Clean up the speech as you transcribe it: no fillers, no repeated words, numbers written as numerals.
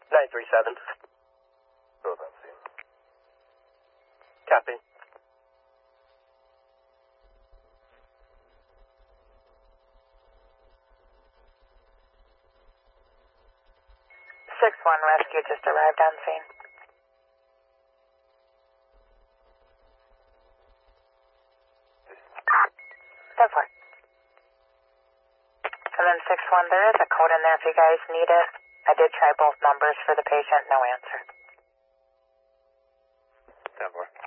937. Both on scene. Copy. 6-1 rescue just arrived on scene. Go for it. And then 6-1, there is a code in there if you guys need it. I did try both numbers for the patient, no answer. 10-4.